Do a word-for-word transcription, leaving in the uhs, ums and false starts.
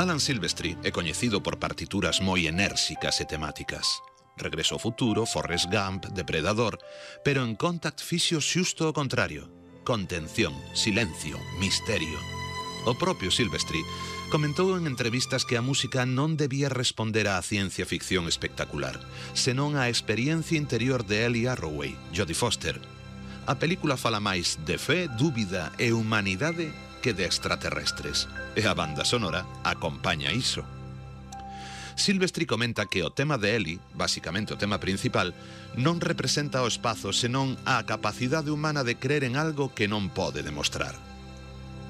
Alan Silvestri é coñecido por partituras moi enérxicas e temáticas. Regreso ao futuro, Forrest Gump, Depredador, pero en Contact fixo xusto o contrario. Contención, silencio, misterio. O propio Silvestri comentou en entrevistas que a música non debía responder á ciencia ficción espectacular, senón á experiencia interior de Ellie Arroway, Jodie Foster. A película fala máis de fe, dúbida e humanidade que de extraterrestres, e a banda sonora acompaña iso. Silvestri comenta que o tema de Ellie, basicamente o tema principal, non representa o espazo senón a capacidade humana de crer en algo que non pode demostrar.